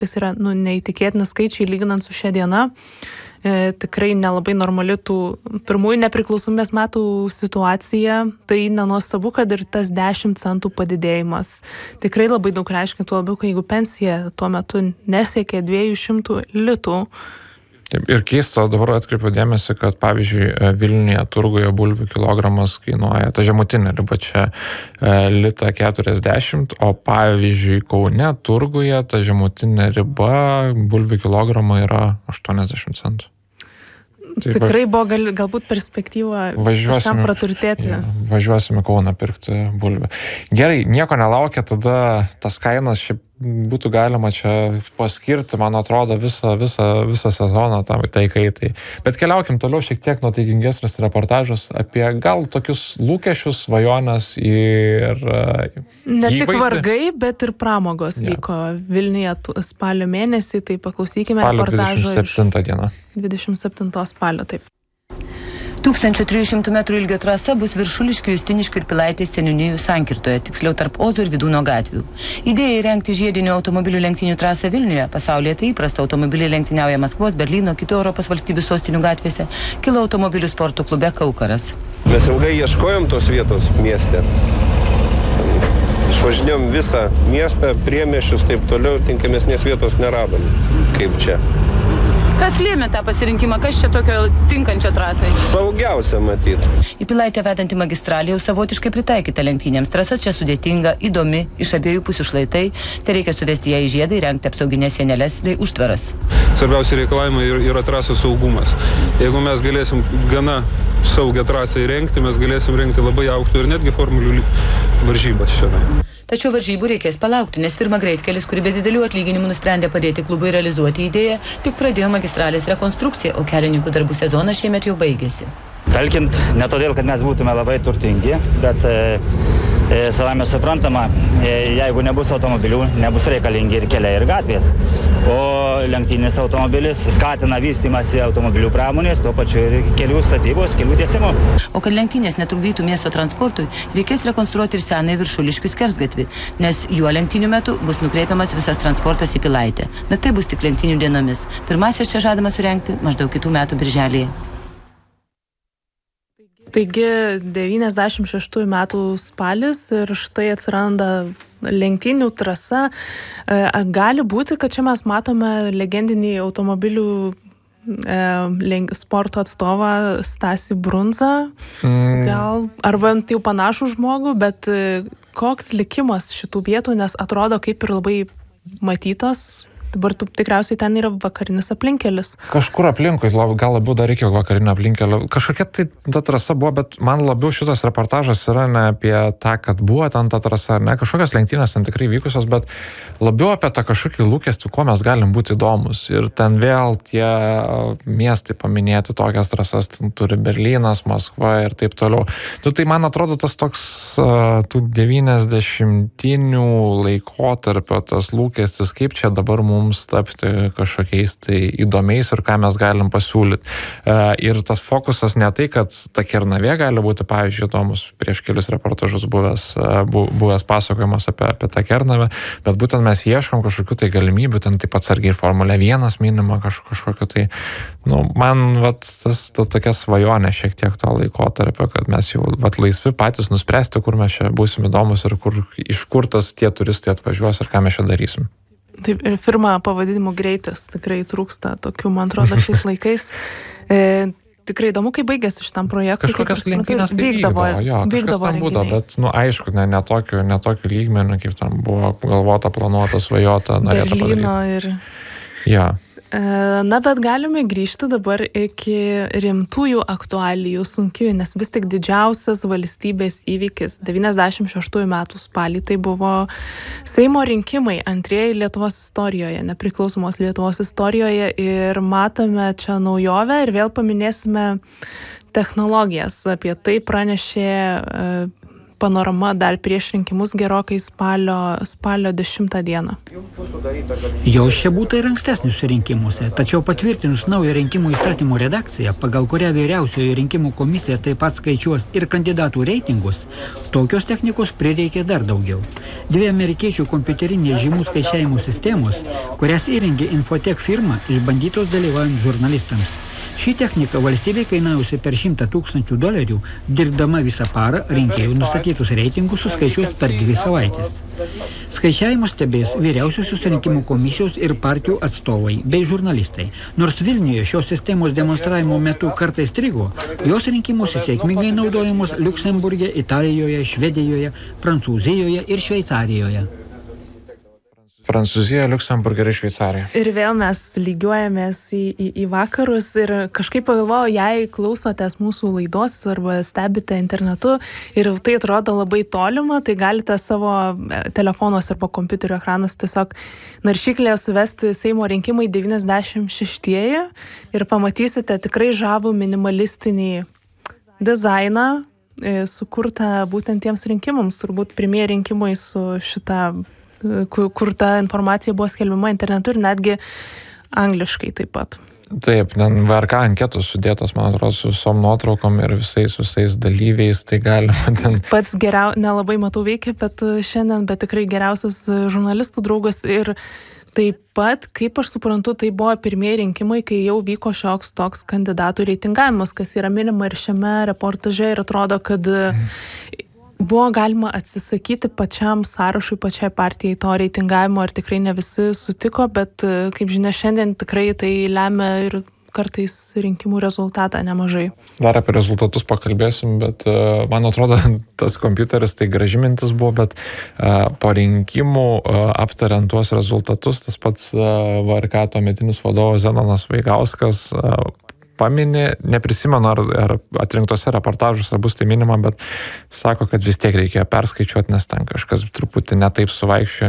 kas yra neįtikėtini skaičiai lyginant su šia diena. Tikrai nelabai normali tų pirmųjų nepriklausomybės metų situacija, tai nenuostabu, kad ir tas 10 centų padidėjimas tikrai labai daug reiškia, tuo labiau, jeigu pensija tuo metu nesiekė 200 litų. Ir keista, dabar atkreipiu dėmesį, kad pavyzdžiui Vilniuje turguje bulvių kilogramas kainuoja, ta žemutinė riba čia litą 40, o pavyzdžiui Kaune turguje ta žemutinė riba bulvių kilogramą yra 80 centų. Tikrai buvo galbūt perspektyva kažkam praturtėti. Važiuosime Kauną pirkti bulvę. Gerai, nieko nelaukia, tada tas kainas šiaip būtų galima čia paskirti, man atrodo, visą sezoną tam kaitai. Bet keliaukim toliau šiek tiek nuotaikingesnis reportažas apie gal tokius lūkesčius, svajones ir ne tik vargai, bet ir pramogos vyko Vilniuje spalio mėnesį, tai paklausykime reportažo 27 diena. 27 spalio, taip. 1300 metrų ilgio trasa bus Viršuliškių, Justiniškių ir Pilaitės seniūnijų sankirtoje, tiksliau tarp Ozo ir Vydūno gatvių. Idėja įrengti žiedinių automobilių lenktynių trasą Vilniuje, pasaulyje tai įprasta, automobiliai lenktyniauja Maskvos, Berlyno, kitų Europos valstybių sostinių gatvėse, kilo automobilių sporto klube Kaukaras. Mes ilgai ieškojom tos vietos mieste. Išvažinėjom visą miestą, priemiesčius, taip toliau, tinkamesnės vietos neradom, kaip čia. Kas lėmė tą pasirinkimą? Kas čia tokio tinkančio trasai? Saugiausia matyti. Į Pilaitę vedanti magistralė jau savotiškai pritaikyta lenktynėms. Trasa čia sudėtinga, įdomi, iš abiejų pusių šlaitai. Tai reikia suvesti ją į žiedą, įrengti apsauginės sieneles bei užtvaras. Svarbiausia reikalavimai yra trasos saugumas. Jeigu mes galėsim gana saugią trasą įrengti, mes galėsim rengti labai aukštų ir netgi formulių varžybas šiandien. Tačiau varžybų reikės palaukti, nes firma Greitkelis, kuri be didelių atlyginimų nusprendė padėti klubui realizuoti idėją, tik pradėjo magistralės rekonstrukciją, o kelininkų darbų sezonas šiemet jau baigėsi. Talkint, ne todėl, kad mes būtume labai turtingi, bet savame suprantama, jeigu nebus automobilių, nebus reikalingi ir keliai, ir gatvės. O lenktyninis automobilis skatina vystymąsi automobilių pramonės, tuo pačiu ir kelių statybos, kelių tiesimo. O kad lenktynės netrukdytų miesto transportui, reikės rekonstruoti ir senąjį Viršuliškių skersgatvį, nes juo lenktynių metu bus nukreipiamas visas transportas į Pilaitę. Bet tai bus tik lenktynių dienomis. Pirmasis čia žadama surengti maždaug kitų metų birželį. Taigi 96 metų spalis ir štai atsiranda lenktynių trasa. Gali būti, kad čia mes matome legendinį automobilių sporto atstovą Stasį Brundzą, gal, arba jau panašų žmogų, bet koks likimas šitų vietų, nes atrodo kaip ir labai matytas. Dabar tikriausiai ten yra vakarinis aplinkelis. Kažkur aplinkui, gal labiau dar reikia vakarinio aplinkelio. Kažkokia tai ta trasa buvo, bet man labiau šitas reportažas yra ne apie tą, kad buvo ten ta trasa, ne kažkokios lenktynės ten tikrai vykusios, bet labiau apie tą kažkokį lūkestį, kuo mes galim būti įdomus. Ir ten vėl tie miestai paminėti tokias trasas, ten turi Berlynas, Maskva ir taip toliau. Tai man atrodo tas toks tų 90-inių laikotarpio tas lūkestis, kaip čia dabar mums tapti kažkokiais tai įdomiais ir ką mes galim pasiūlyti. Ir tas fokusas ne tai, kad ta Kernavė gali būti, pavyzdžiui, įdomus, prieš kelius reportažus buvęs pasakojimas apie tą Kernavę, bet būtent mes ieškom kažkokių tai galimybių, ten taip atsargiai ir Formulė 1 minima kažkokio tai, man tas tokia svajonė šiek tiek to laikotarpio, kad mes jau laisvi patys nuspręsti, kur mes čia būsim įdomus ir iš kur tas tie turistai atvažiuos ir ką mes čia darysim. Taip, ir firma pavadinimu Greitis tikrai trūksta tokių, man atrodo, šiais laikais. Tikrai įdomu, kaip baigėsi šitam projektui. Kažkokias lenktynės vykdavo, kažkas tam būdavo, bet, aišku, ne tokiu lygmeniu, kaip tam buvo galvota, planuota, svajota, norėta padaryti. Berlyno ir... Ja. Na, bet galime grįžti dabar iki rimtųjų aktualijų sunkių, nes vis tik didžiausias valstybės įvykis 96 metų spalį tai buvo Seimo rinkimai, antrieji Lietuvos istorijoje, nepriklausomos Lietuvos istorijoje, ir matome čia naujovę ir vėl paminėsime technologijas. Apie tai pranešė panorama dar prieš rinkimus gerokai spalio 10 dieną. Jos čia būtų ir ankstesniuose rinkimuose, tačiau patvirtinus naują rinkimų įstatymų redakciją, pagal kurią vyriausioji rinkimų komisija taip pat skaičiuos ir kandidatų reitingus, tokios technikos prireikė dar daugiau. 2 amerikiečių kompiuterinės žymų skaičiavimų sistemos, kurias įrengė Infotech firma, išbandytos dalyvaujant žurnalistams. Ši technika valstybei kainavusi per $100,000, dirbdama visą parą rinkėjų nustatytus reitingus suskaičiuos per 2 savaitės. Skaičiavimus stebės vyriausiosios rinkimų komisijos ir partijų atstovai bei žurnalistai. Nors Vilniuje šios sistemos demonstravimo metu kartais strigo, jos rinkimuose sėkmingai naudojamos Liuksemburge, Italijoje, Švedijoje, Prancūzijoje ir Šveicarijoje. Prancūzija, Liuksemburgė ir Šveicarija. Ir vėl mes lygiuojamės į vakarus ir kažkaip pagalvojau, jei klausotės mūsų laidos arba stebite internetu ir tai atrodo labai tolima, tai galite savo telefonuose arba kompiuterio ekranuose tiesiog naršyklėje suvesti Seimo rinkimai 96-ieji ir pamatysite tikrai žavų minimalistinį dizainą sukurtą būtent tiems rinkimams. Turbūt pirmieji rinkimai su šita kur ta informacija buvo skelbiama internetu ir netgi angliškai taip pat. Taip, VRK anketos sudėtos, man atrodo, su visom nuotraukom ir visais dalyviais, tai galima ten... Pats nelabai matau veikia, bet šiandien, bet tikrai geriausias žurnalistų draugas ir taip pat, kaip aš suprantu, tai buvo pirmieji rinkimai, kai jau vyko šioks toks kandidatų reitingavimas, kas yra minima ir šiame reportaže ir atrodo, kad buvo galima atsisakyti pačiam sąrašui, pačiai partijai to reitingavimo ir tikrai ne visi sutiko, bet kaip žinia, šiandien tikrai tai lemia ir kartais rinkimų rezultatą nemažai. Dar apie rezultatus pakalbėsim, bet man atrodo, tas kompiuteris tai graži mintis buvo, bet po rinkimų aptariant tuos rezultatus, tas pats VRK tuometinis vadovas Zenonas Vaigauskas paminė, neprisimenu, ar atrinktose reportažuose bus tai minima, bet sako, kad vis tiek reikėjo perskaičiuoti, nes ten kažkas truputį netaip suvaikščiojo,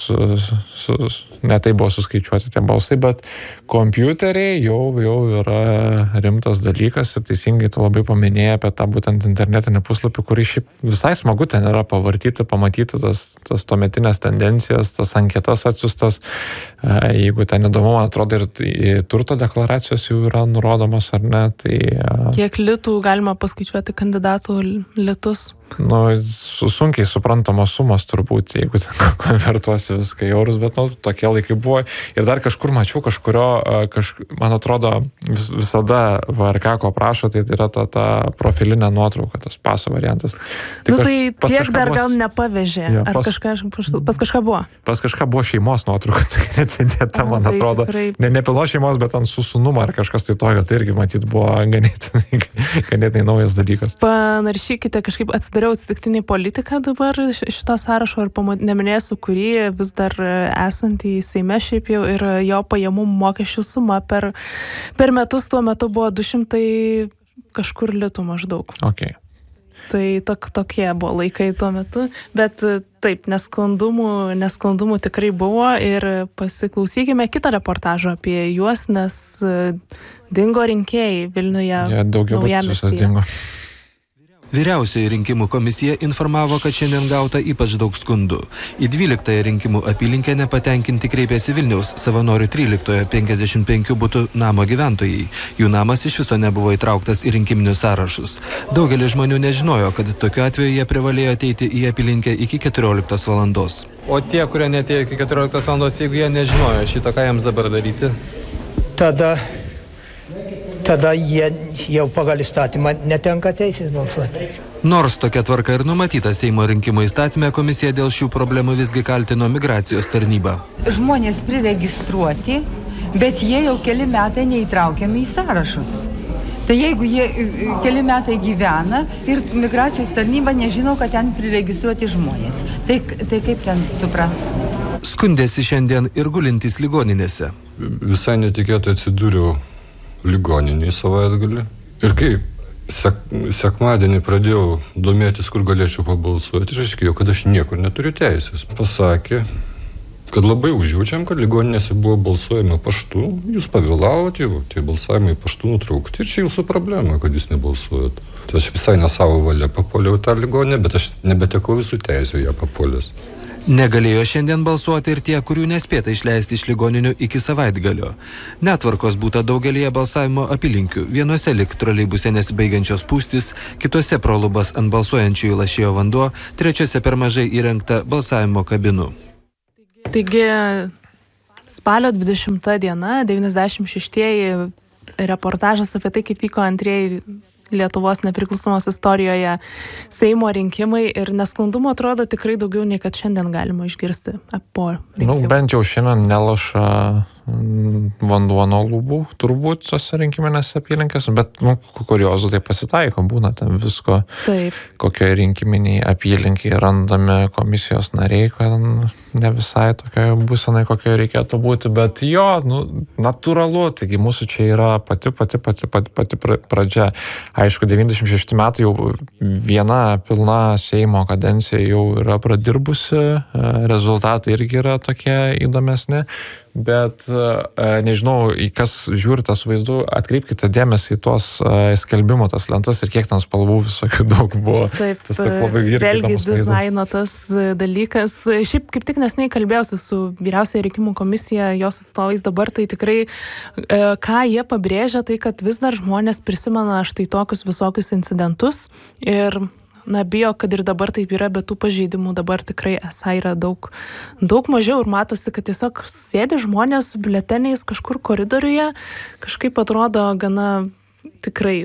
netaip buvo suskaičiuoti tie balsai, bet kompiuteriai jau yra rimtas dalykas ir teisingai tu labai paminėjai apie tą būtent internetinį puslapį, kurį šiaip visai smagu ten yra pavartyti, pamatyti tas tuometinės tendencijas, tas anketas atsiustas, jeigu ten įdomu, man atrodo, ir turto deklaracijos jau yra nurodomas ar ne, tai... Kiek litų galima paskaičiuoti kandidatų litus? Sunkiai suprantamos sumos turbūt, jeigu konvertuosi viską į eurus, bet tokie laikai buvo. Ir dar kažkur mačiau man atrodo, visada VRK ko prašo, tai yra ta profilinė nuotrauka, tas paso variantas. Tai tiek dar gal nepavežė. Ar pas kažką buvo? Pas kažką buvo šeimos nuotrauka, atsidėta, man atrodo. Nepilo šeimos, bet ant su sūnuma ar kažkas tai tokio, tai irgi matyt buvo ganėtinai naujas dalykas. Panaršykite, kažkaip atsidariau atsitiktinį politiką dabar šito sąrašo ir neminėsiu, kurį vis dar esantį Seime šiaip jau ir jo pajamų mokesčių suma per metus tuo metu buvo 200 kažkur litų maždaug. Okay. Tai tokie buvo laikai tuo metu, bet taip, nesklandumų tikrai buvo ir pasiklausykime kitą reportažą apie juos, nes dingo rinkėjai Vilniuje. Daugiau visas dingo. Vyriausioji rinkimų komisija informavo, kad šiandien gauta ypač daug skundų. Į 12 rinkimų apylinkę nepatenkinti kreipėsi Vilniaus savanorių 13 55 butų namo gyventojai. Jų namas iš viso nebuvo įtrauktas į rinkiminius sąrašus. Daugelis žmonių nežinojo, kad tokiu atveju jie privalėjo ateiti į apylinkę iki 14 valandos. O tie, kurie neatėjo iki 14 valandos, jeigu jie nežinojo šito, ką jiems dabar daryti? Tada jie jau pagal įstatymą netenka teisės balsuoti. Nors tokia tvarka ir numatyta Seimo rinkimų įstatyme, komisija dėl šių problemų visgi kaltino migracijos tarnybą. Žmonės priregistruoti, bet jie jau keli metai neįtraukiami į sąrašus. Tai jeigu jie keli metai gyvena ir migracijos tarnyba nežino, kad ten priregistruoti žmonės, tai kaip ten suprasti? Skundėsi šiandien ir gulintys ligoninėse. Visai netikėtai atsidūriau ligoninį savaitgalį. Ir kaip sekmadienį pradėjau domėtis, kur galėčiau pabalsuoti, ir aiškėjo, kad aš niekur neturiu teisės. Pasakė, kad labai užjaučiam, kad ligoninėse buvo balsuojama paštu, jūs pavėlavote, tie balsavimai paštu nutraukti ir čia jūsų problema, kad jūs nebalsuojat. Tai aš visai ne savo valia papuoliau tą ligoninę, bet aš nebetekau visų teisių ją papuolęs. Negalėjo šiandien balsuoti ir tie, kurių nespėta išleisti iš ligoninių iki savaitgalio. Netvarkos būta daugelėje balsavimo apylinkių. Vienose lik troleibuse nesibaigiančios spūstys, kitose pro lubas ant balsuojančiųjų lašėjo vanduo, trečiose per mažai įrengta balsavimo kabinų. Taigi, spalio 20 diena, 96-ieji reportažas apie tai, kaip vyko antrieji Lietuvos nepriklausomos istorijoje Seimo rinkimai ir nesklandumų atrodo tikrai daugiau nei kad šiandien galima išgirsti po rinkimų. Bent jau šiandien nelaša vanduo nuo lubų, turbūt tose rinkiminėse apylinkėse, bet kuriozų tai pasitaiko, būna ten visko. Taip. Kokioje rinkiminiai apylinkiai randami komisijos nariai, kad ne visai tokioje būsenai, kokioje reikėtų būti, bet jo, natūralu, taigi mūsų čia yra pati pradžia. Aišku, 96 metai jau viena pilna Seimo kadencija jau yra pradirbusi, rezultatai irgi yra tokie įdomesni. Bet nežinau, į kas žiūri tas vaizdu, atkreipkite dėmesį į tuos skelbimo tas lentas ir kiek ten spalvų visokių daug buvo. Taip, vėlgi dizaino tas dalykas. Šiaip kaip tik neseniai kalbėjausi su vyriausioje rinkimų komisija, jos atstovais dabar, tai tikrai ką jie pabrėžia, tai kad vis dar žmonės prisimena štai tokius visokius incidentus ir bijo, kad ir dabar taip yra, bet tų pažeidimų dabar tikrai esą yra daug mažiau ir matosi, kad tiesiog sėdi žmonės su biuleteniais kažkur koridoriuje, kažkaip atrodo gana tikrai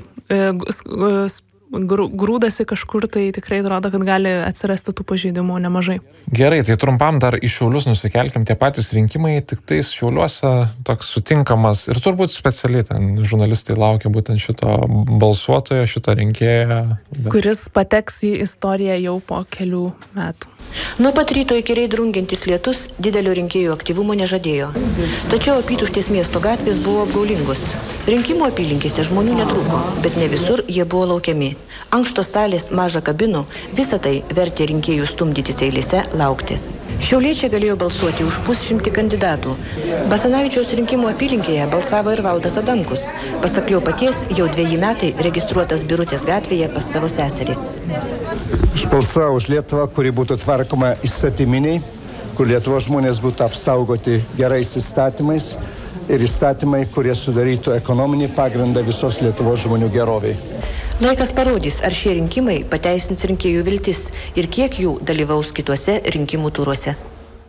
grūdasi kažkur, tai tikrai atrodo, kad gali atsirasti tų pažeidimų nemažai. Gerai, tai trumpam dar į Šiaulius nusikelkim, tie patys rinkimai, tik tais Šiauliuose toks sutinkamas ir turbūt specialiai ten žurnalistai laukia būtent šito balsuotojo, šito rinkėjo. Kuris pateks į istoriją jau po kelių metų. Nuo pat ryto įkyriai drungiantis lietus didelio rinkėjų aktyvumo nežadėjo. Tačiau apytuštės miesto gatvės buvo apgaulingos. Rinkimų apylinkėse žmonių netrūko, bet ne visur jie buvo laukiami. Ankštos salės, maža kabinų, visa tai vertė rinkėjų stumdytis eilėse laukti. Šiauliečiai galėjo balsuoti už 100 kandidatų. Basanavičiaus rinkimų apylinkėje balsavo ir Valdas Adamkus. Pasak jo paties, jau 2 metai registruotas Birutės gatvėje pas savo seserį. Aš balsavau už Lietuvą, kuri būtų tvarkoma įstatyminiai, kur Lietuvos žmonės būtų apsaugoti gerais įstatymais ir įstatymai, kurie sudarytų ekonominį pagrindą visos Lietuvos žmonių geroviai. Laikas parodys, ar šie rinkimai pateisins rinkėjų viltis ir kiek jų dalyvaus kituose rinkimų turuose.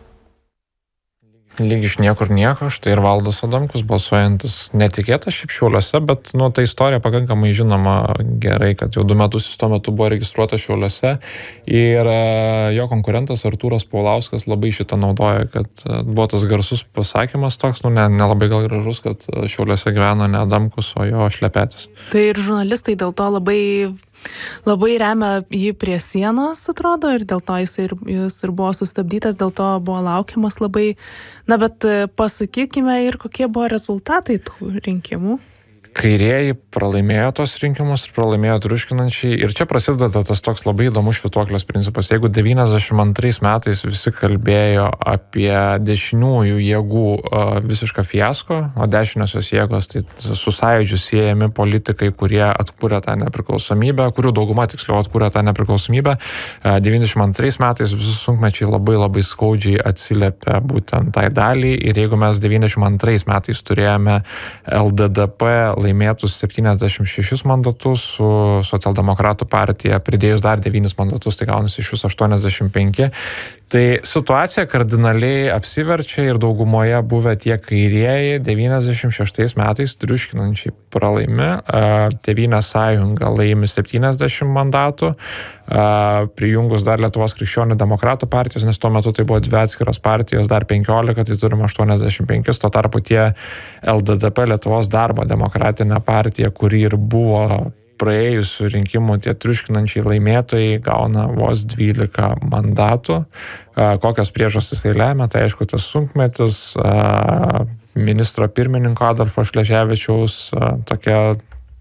Lyg iš niekur nieko, štai ir Valdas Adamkus balsuojantis netikėtas šiaip Šiauliuose, bet ta istorija pakankamai žinoma gerai, kad jau 2 metus jis tuo metu buvo registruotas Šiauliuose ir jo konkurentas Artūras Paulauskas labai šitą naudoja, kad buvo tas garsus pasakymas toks, nelabai gal gražus, kad Šiauliuose gyveno ne Adamkus, o jo šlepetis. Tai ir žurnalistai dėl to labai remia jį prie sienos, atrodo, ir dėl to jis ir buvo sustabdytas, dėl to buvo laukiamas labai. Bet pasakykime ir kokie buvo rezultatai tų rinkimų. Kairieji pralaimėjo tos rinkimus ir pralaimėjo triuškinančiai. Ir čia prasideda tas toks labai įdomus švytuoklės principas. Jeigu 92 metais visi kalbėjo apie dešiniųjų jėgų visišką fiasko, o dešiniosios jėgos tai su sąjūdžiu siejami politikai, kurie atkūrė tą nepriklausomybę, kurių dauguma tiksliau atkūrė tą nepriklausomybę, 92 metais visi sunkmečiai labai skaudžiai atsiliepė būtent tai daliai. Ir jeigu mes 92 metais turėjome LDDP laimėtus 76 mandatus, su Socialdemokratų partija pridėjus dar 9 mandatus, tai gaunasi iš viso 85. Tai situacija kardinaliai apsiverčia ir daugumoje buvę tie kairieji 96 metais triuškinančiai pralaimi. Tėvynės sąjunga laimi 70 mandatų, prijungus dar Lietuvos krikščionių demokratų partijos, nes tuo metu tai buvo 2 atskiros partijos, dar 15, tai turim 85, tuo tarpu tie LDDP Lietuvos darbo demokratinė partija, kuri ir buvo praėjusių rinkimų tie triuškinančiai laimėtojai, gauna vos 12 mandatų. Kokios priežastys tai lemia, tai aišku tas sunkmetis, ministro pirmininko Adolfo Šleževičiaus tokia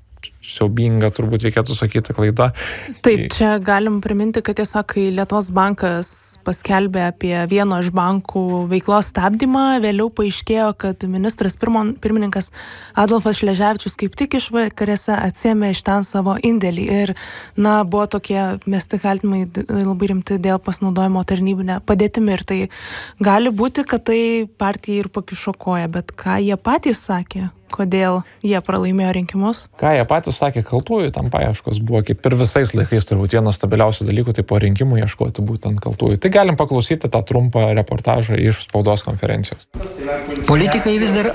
siaubinga, turbūt reikėtų sakyti, klaida. Taip, čia galim priminti, kad tiesiog, kai Lietuvos bankas paskelbė apie vieno iš bankų veiklos stabdymą, vėliau paaiškėjo, kad ministras pirmininkas Adolfas Šleževičius kaip tik išvakarėse atsiėmė iš ten savo indėlį. Ir, buvo tokie mesti kaltinimai labai rimti dėl pasinaudojimo tarnybinę padėtimi. Ir tai gali būti, kad tai partijai ir pakišo koją, bet ką jie patys sakė? Kodėl jie pralaimėjo rinkimus? Ką jie patys sakė, kaltųjų tam paieškos buvo, kaip ir visais laikais, turbūt vienas stabiliausių dalykų, tai po rinkimų ieškoti būtent kaltųjų. Tai galim paklausyti tą trumpą reportažą iš spaudos konferencijos. Politikai vis dar